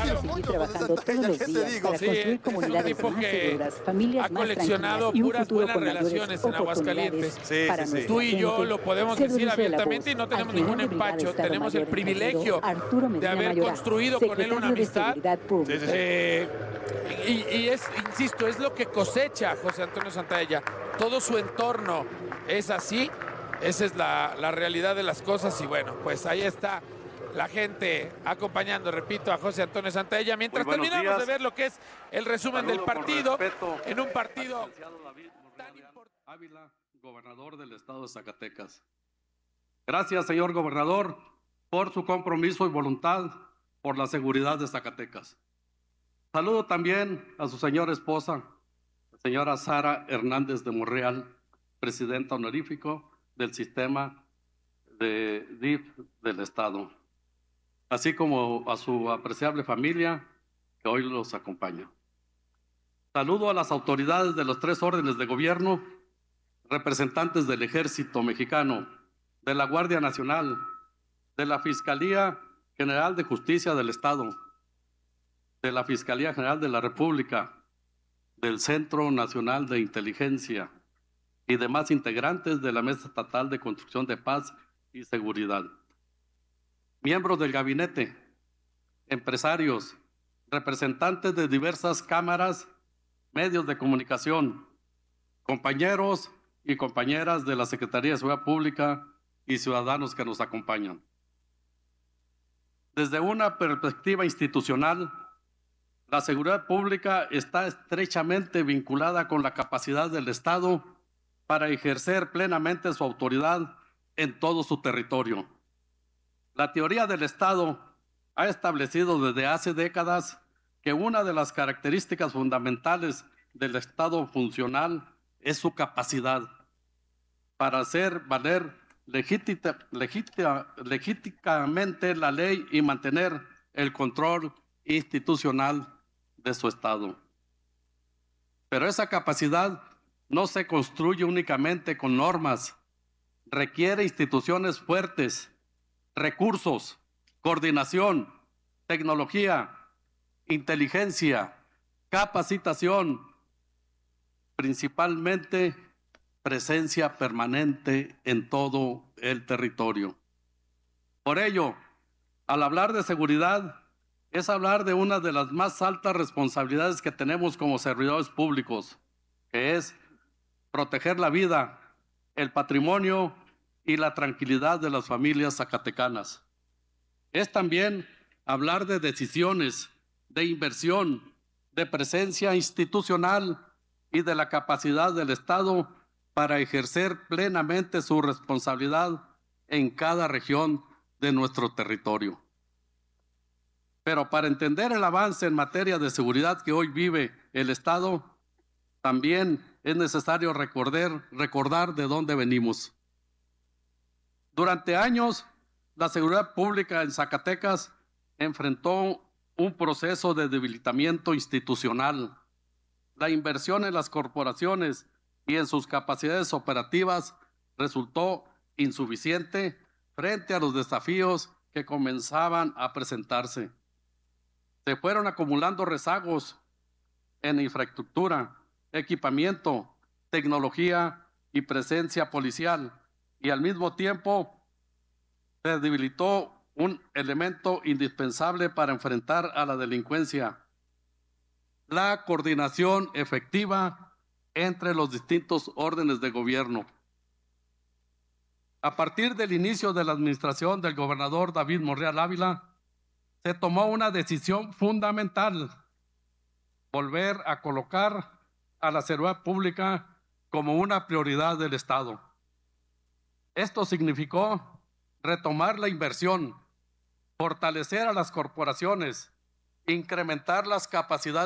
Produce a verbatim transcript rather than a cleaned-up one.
Vamos a seguir trabajando todos los días para construir comunidades más seguras, familias más tranquilas y un futuro con mayores oportunidades para nuestra gente. Tú y yo lo podemos decir abiertamente y no tenemos ningún empacho. Tenemos el privilegio de haber construido con él una amistad. Eh, y, y es, insisto, es lo que cosecha José Antonio Santaella. Todo su entorno es así. Esa es la, la realidad de las cosas. Y bueno, pues ahí está la gente acompañando, repito, a José Antonio Santaella. Mientras terminamos días. de ver lo que es el resumen Saludo del partido, en un partido tan importante. Ávila, gobernador del estado de Zacatecas. Gracias, señor gobernador, por su compromiso y voluntad por la seguridad de Zacatecas. Saludo también a su señora esposa, la señora Sara Hernández de Monreal, presidenta honorífico del sistema de D I F del estado, así como a su apreciable familia que hoy los acompaña. Saludo a las autoridades de los tres órdenes de gobierno, representantes del Ejército Mexicano, de la Guardia Nacional, de la Fiscalía General de Justicia del Estado, de la Fiscalía General de la República, del Centro Nacional de Inteligencia y demás integrantes de la Mesa Estatal de Construcción de Paz y Seguridad. Miembros del gabinete, empresarios, representantes de diversas cámaras, medios de comunicación, compañeros y compañeras de la Secretaría de Seguridad Pública y ciudadanos que nos acompañan. Desde una perspectiva institucional, la seguridad pública está estrechamente vinculada con la capacidad del Estado para ejercer plenamente su autoridad en todo su territorio. La teoría del Estado ha establecido desde hace décadas que una de las características fundamentales del Estado funcional es su capacidad para hacer valer legítima, legítima, legítimamente la ley y mantener el control institucional de su Estado. Pero esa capacidad no se construye únicamente con normas, requiere instituciones fuertes, recursos, coordinación, tecnología, inteligencia, capacitación, principalmente presencia permanente en todo el territorio. Por ello, al hablar de seguridad, es hablar de una de las más altas responsabilidades que tenemos como servidores públicos, que es proteger la vida, el patrimonio y la tranquilidad de las familias zacatecanas. Es también hablar de decisiones, de inversión, de presencia institucional y de la capacidad del Estado para ejercer plenamente su responsabilidad en cada región de nuestro territorio. Pero para entender el avance en materia de seguridad que hoy vive el Estado, también es necesario recordar, recordar de dónde venimos. Durante años, la seguridad pública en Zacatecas enfrentó un proceso de debilitamiento institucional. La inversión en las corporaciones y en sus capacidades operativas resultó insuficiente frente a los desafíos que comenzaban a presentarse. Se fueron acumulando rezagos en infraestructura, equipamiento, tecnología y presencia policial, y al mismo tiempo se debilitó un elemento indispensable para enfrentar a la delincuencia: la coordinación efectiva entre los distintos órdenes de gobierno. A partir del inicio de la administración del gobernador David Monreal Ávila, se tomó una decisión fundamental: volver a colocar a la seguridad pública como una prioridad del Estado. Esto significó retomar la inversión, fortalecer a las corporaciones, incrementar las capacidades